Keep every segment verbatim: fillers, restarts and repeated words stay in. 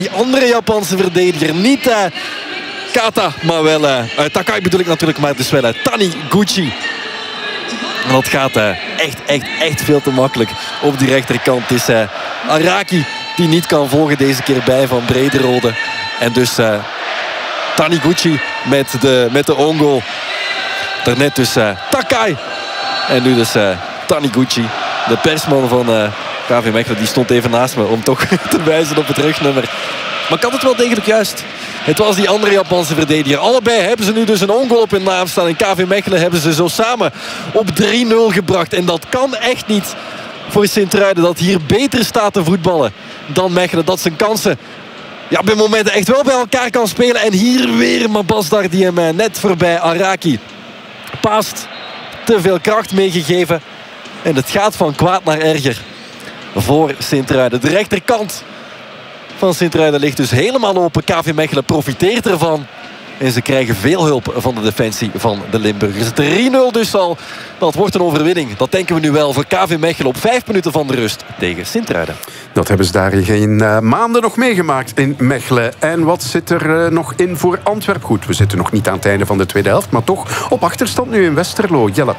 Die andere Japanse verdediger, niet uh, Kata, maar wel uh, uh, Takai bedoel ik natuurlijk, maar dus wel uh, Taniguchi. En dat gaat uh, echt, echt, echt veel te makkelijk op die rechterkant. Het is uh, Araki die niet kan volgen deze keer bij van Brederode. En dus uh, Taniguchi met de, met de ongoal. Daarnet dus uh, Takai. En nu dus uh, Taniguchi. De persman van uh, K V Mechelen die stond even naast me om toch te wijzen op het rugnummer. Maar ik had het wel degelijk juist. Het was die andere Japanse verdediger. Allebei hebben ze nu dus een ongoal op hun naam staan. In K V Mechelen hebben ze zo samen op drie nul gebracht. En dat kan echt niet voor Sint-Truiden. Dat hier beter staat te voetballen dan Mechelen. Dat zijn kansen ja, bij momenten echt wel bij elkaar kan spelen. En hier weer Mabasdar die hem net voorbij Araki paast. Te veel kracht meegegeven. En het gaat van kwaad naar erger voor Sint-Truiden. De rechterkant van Sint-Truiden ligt dus helemaal open. K V Mechelen profiteert ervan. En ze krijgen veel hulp van de defensie van de Limburgers. drie nul dus al. Dat wordt een overwinning. Dat denken we nu wel voor K V Mechelen op vijf minuten van de rust tegen Sint-Truiden. Dat hebben ze daar geen uh, maanden nog meegemaakt in Mechelen. En wat zit er uh, nog in voor Antwerpen? Goed, we zitten nog niet aan het einde van de tweede helft. Maar toch op achterstand nu in Westerlo. Jelle.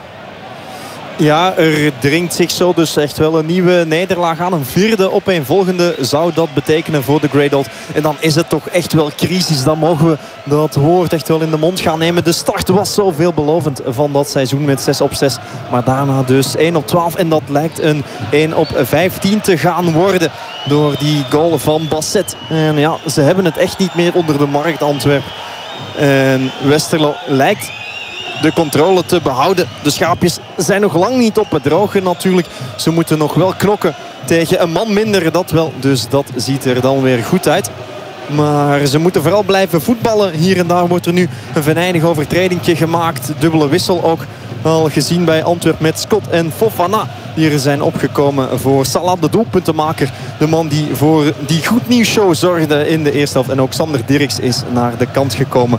Ja, er dringt zich zo dus echt wel een nieuwe nederlaag aan. Een vierde opeenvolgende zou dat betekenen voor de Grey Old. En dan is het toch echt wel crisis. Dan mogen we dat woord echt wel in de mond gaan nemen. De start was zo veelbelovend van dat seizoen met zes op zes. Maar daarna dus één op twaalf. En dat lijkt een één op vijftien te gaan worden door die goal van Basset. En ja, ze hebben het echt niet meer onder de markt, Antwerpen. En Westerlo lijkt de controle te behouden. De schaapjes zijn nog lang niet op het droge natuurlijk. Ze moeten nog wel knokken tegen een man minder, dat wel. Dus dat ziet er dan weer goed uit. Maar ze moeten vooral blijven voetballen. Hier en daar wordt er nu een venijnig overtredingje gemaakt. Dubbele wissel ook al gezien bij Antwerpen met Scott en Fofana. Die er zijn opgekomen voor Salah, de doelpuntenmaker. De man die voor die goed nieuws show zorgde in de eerste helft. En ook Sander Dirks is naar de kant gekomen.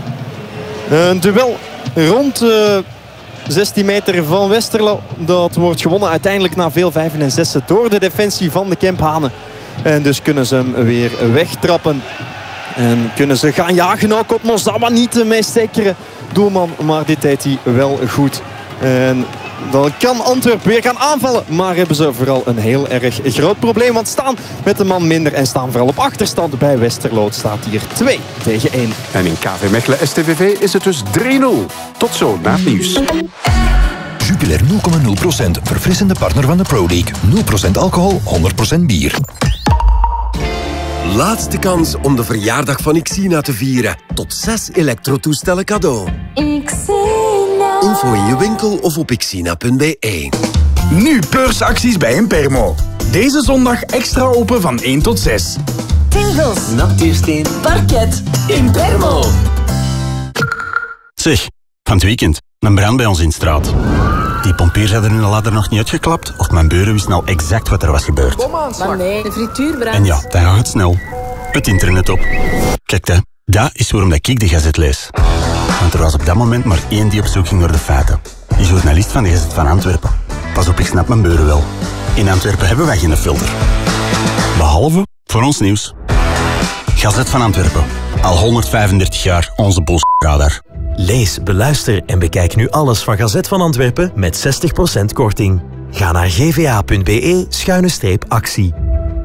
Een duel rond de zestien meter van Westerlo. Dat wordt gewonnen uiteindelijk na veel vijven en zessen door de defensie van de Kemphanen. En dus kunnen ze hem weer wegtrappen. En kunnen ze gaan jagen ook op Nozawa. Niet de meest zekere doelman, maar dit deed hij wel goed. En dan kan Antwerpen weer gaan aanvallen. Maar hebben ze vooral een heel erg groot probleem. Want staan met een man minder en staan vooral op achterstand bij Westerlo. Het staat hier twee tegen één. En in K V Mechelen S T V V is het dus drie nul. Tot zo na het nieuws. Jupiler nul komma nul procent. Verfrissende partner van de Pro League. nul procent alcohol, honderd procent bier. Laatste kans om de verjaardag van Xina te vieren. Tot zes elektrotoestellen cadeau. Xina. Info in je winkel of op xina punt b e. Nu beursacties bij Impermo. Deze zondag extra open van één tot zes. Tegels. Natuursteen. Parket. Impermo. Zeg, van het weekend, een brand bij ons in de straat. Die pompiers hadden hun ladder nog niet uitgeklapt of mijn buren wisten al exact wat er was gebeurd. Maar nee, de frituurbrand. En ja, dan gaat het snel. Het internet op. Kijk, hè, dat is waarom dat ik de Gazet lees. Want er was op dat moment maar één die op zoek ging naar de feiten. Die journalist van de Gazet van Antwerpen. Pas op, ik snap mijn buren wel. In Antwerpen hebben wij geen filter. Behalve voor ons nieuws. Gazet van Antwerpen. Al honderdvijfendertig jaar onze boosradar. Lees, beluister en bekijk nu alles van Gazet van Antwerpen met zestig procent korting. Ga naar gva punt b e schuine streep actie.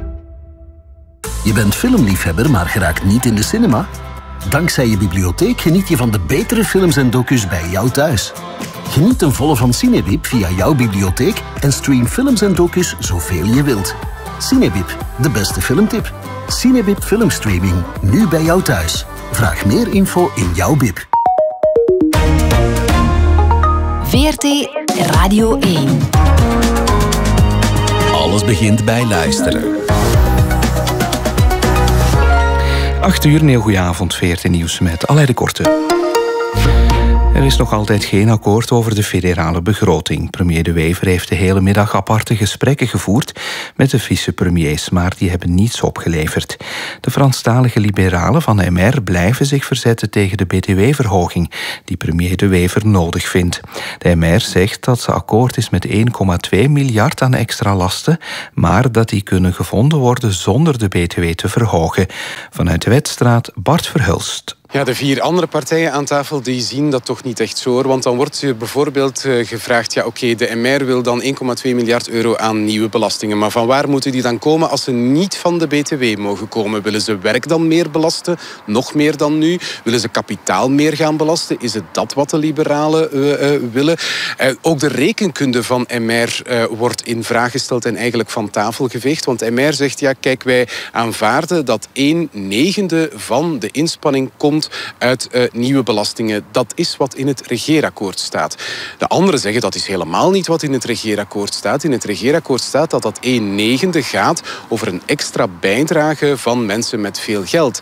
Je bent filmliefhebber, maar geraakt niet in de cinema? Dankzij je bibliotheek geniet je van de betere films en docus bij jou thuis. Geniet ten volle van Cinebib via jouw bibliotheek en stream films en docus zoveel je wilt. Cinebib, de beste filmtip. Cinebib filmstreaming, nu bij jou thuis. Vraag meer info in jouw bib. V R T Radio één. Alles begint bij luisteren. acht uur, een heel goede avond. V R T Nieuws met Aleid de Korte. Er is nog altijd geen akkoord over de federale begroting. Premier De Wever heeft de hele middag aparte gesprekken gevoerd met de vicepremiers, maar die hebben niets opgeleverd. De Franstalige liberalen van M R blijven zich verzetten tegen de B T W-verhoging die premier De Wever nodig vindt. De M R zegt dat ze akkoord is met één komma twee miljard aan extra lasten, maar dat die kunnen gevonden worden zonder de B T W te verhogen. Vanuit de Wetstraat, Bart Verhulst. Ja, de vier andere partijen aan tafel die zien dat toch niet echt zo, hoor. Want dan wordt er bijvoorbeeld uh, gevraagd, ja oké, okay, de M R wil dan één komma twee miljard euro aan nieuwe belastingen. Maar van waar moeten die dan komen als ze niet van de B T W mogen komen? Willen ze werk dan meer belasten? Nog meer dan nu? Willen ze kapitaal meer gaan belasten? Is het dat wat de liberalen uh, uh, willen? Uh, ook de rekenkunde van M R uh, wordt in vraag gesteld en eigenlijk van tafel geveegd. Want M R zegt, ja kijk, wij aanvaarden dat een negende van de inspanning komt uit uh, nieuwe belastingen. Dat is wat in het regeerakkoord staat. De anderen zeggen dat is helemaal niet wat in het regeerakkoord staat. In het regeerakkoord staat dat dat een negende gaat over een extra bijdrage van mensen met veel geld.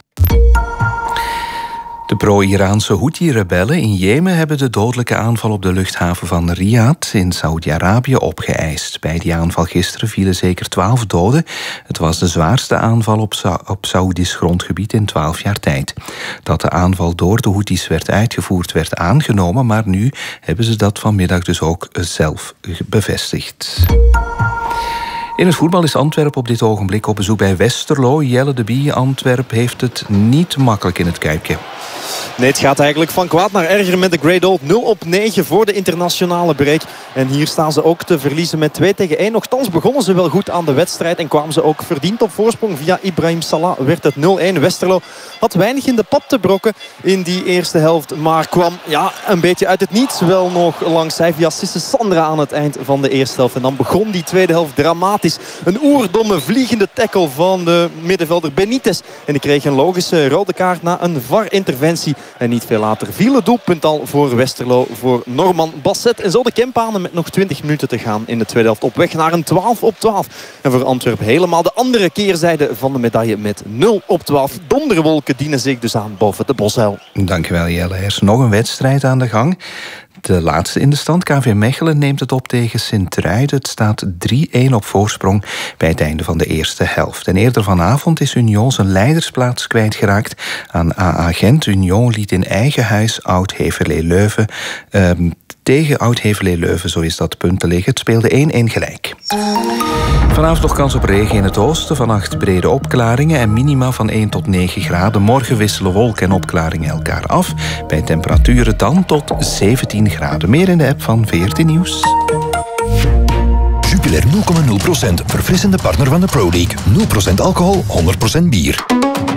De pro-Iraanse Houthi-rebellen in Jemen hebben de dodelijke aanval op de luchthaven van Riyadh in Saoedi-Arabië opgeëist. Bij die aanval gisteren vielen zeker twaalf doden. Het was de zwaarste aanval op, Sa- op Saoedisch grondgebied in twaalf jaar tijd. Dat de aanval door de Houthis werd uitgevoerd werd aangenomen, maar nu hebben ze dat vanmiddag dus ook zelf bevestigd. In het voetbal is Antwerpen op dit ogenblik op bezoek bij Westerlo. Jelle de Bie, Antwerpen heeft het niet makkelijk in het Kuipje. Nee, het gaat eigenlijk van kwaad naar erger met de Grey Dolt. nul op negen voor de internationale break. En hier staan ze ook te verliezen met twee tegen één. Nochtans begonnen ze wel goed aan de wedstrijd en kwamen ze ook verdiend op voorsprong. Via Ibrahim Salah werd het nul één. Westerlo had weinig in de pap te brokken in die eerste helft. Maar kwam ja, een beetje uit het niets wel nog langs zij via Sisse Sandra aan het eind van de eerste helft. En dan begon die tweede helft dramatisch. Een oerdomme vliegende tackle van de middenvelder Benitez. En die kreeg een logische rode kaart na een V A R-interventie. En niet veel later viel het doelpunt al voor Westerlo, voor Norman Basset. En zo de Kempanen met nog twintig minuten te gaan in de tweede helft op weg naar een twaalf op twaalf. En voor Antwerpen helemaal de andere keerzijde van de medaille met nul op twaalf. Donderwolken dienen zich dus aan boven de Bosuil. Dankjewel Jelle. Er is nog een wedstrijd aan de gang. De laatste in de stand, K V Mechelen, neemt het op tegen Sint-Truiden. Het staat drie één op voorsprong bij het einde van de eerste helft. En eerder vanavond is Union zijn leidersplaats kwijtgeraakt aan A A Gent. Union liet in eigen huis Oud-Heverlee-Leuven uh, tegen Oud-Heverlee-Leuven, zo is dat punten liggen. Het speelde één één gelijk. Vanavond nog kans op regen in het oosten. Vannacht brede opklaringen en minima van één tot negen graden. Morgen wisselen wolken en opklaringen elkaar af. Bij temperaturen dan tot zeventien graden. Meer in de app van V R T Nieuws. Jupiler nul komma nul procent. Verfrissende partner van de Pro League. nul procent alcohol, honderd procent bier.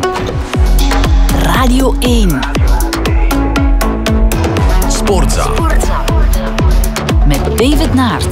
Radio één. Sportza. Met David Naert.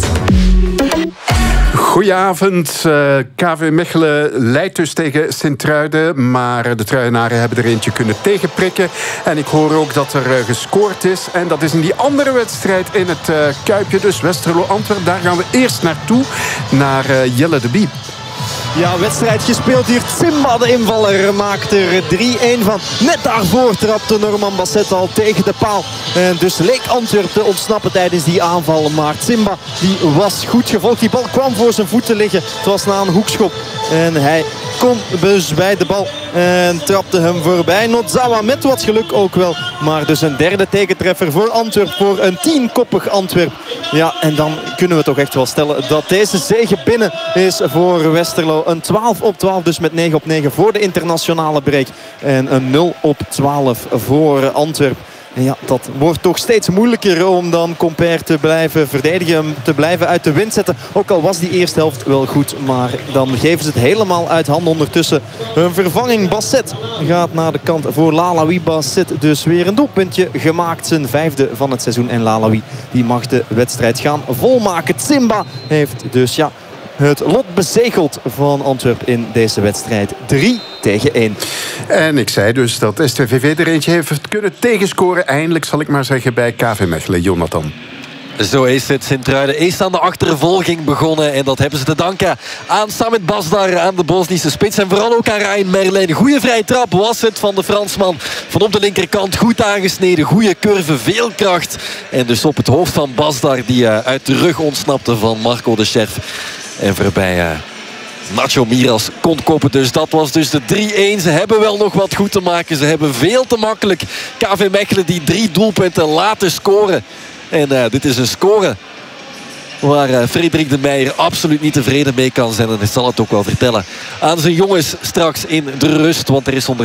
Goedenavond. Uh, K V Mechelen leidt dus tegen Sint-Truiden, maar de Truidenaren hebben er eentje kunnen tegenprikken. En ik hoor ook dat er uh, gescoord is. En dat is in die andere wedstrijd in het uh, Kuipje, dus Westerlo-Antwerpen. Daar gaan we eerst naartoe, naar uh, Jelle de Bie. Ja, wedstrijd gespeeld hier. Simba, de invaller, maakt er drie één van. Net daarvoor trapte Norman Basset al tegen de paal. En dus leek Antwerpen te ontsnappen tijdens die aanval. Maar Simba die was goed gevolgd. Die bal kwam voor zijn voeten liggen. Het was na een hoekschop. En hij kon dus bij de bal en trapte hem voorbij. Nozawa met wat geluk ook wel. Maar dus een derde tegentreffer voor Antwerpen. Voor een tienkoppig Antwerpen. Ja, en dan kunnen we toch echt wel stellen dat deze zege binnen is voor Westerlo. Een twaalf op twaalf dus met negen op negen voor de internationale break. En een nul op twaalf voor Antwerpen. En ja, dat wordt toch steeds moeilijker om dan Compère te blijven verdedigen, te blijven uit de wind zetten. Ook al was die eerste helft wel goed, maar dan geven ze het helemaal uit handen ondertussen. Een vervanging, Basset gaat naar de kant voor Lalawi. Basset dus weer een doelpuntje gemaakt, zijn vijfde van het seizoen. En Lalawi die mag de wedstrijd gaan volmaken. Simba heeft dus ja... het lot bezegeld van Antwerpen in deze wedstrijd. drie tegen één. En ik zei dus dat S T V V er eentje heeft kunnen tegenscoren. Eindelijk zal ik maar zeggen bij K V Mechelen. Jonathan. Zo is het. Sint-Truiden is aan de achtervolging begonnen. En dat hebben ze te danken aan Samit Basdar, aan de Bosnische spits. En vooral ook aan Ryan Merlijn. Goeie vrije trap was het van de Fransman. Van op de linkerkant goed aangesneden. Goede curve, veel kracht. En dus op het hoofd van Basdar, die uh, uit de rug ontsnapte van Marco de Scherf. En voorbij... Uh, Nacho Miras kon koppen, dus dat was dus de drie-een. Ze hebben wel nog wat goed te maken. Ze hebben veel te makkelijk K V Mechelen die drie doelpunten laten scoren. En uh, dit is een score waar uh, Frederik de Meijer absoluut niet tevreden mee kan zijn. En hij zal het ook wel vertellen aan zijn jongens straks in de rust. Want er is onder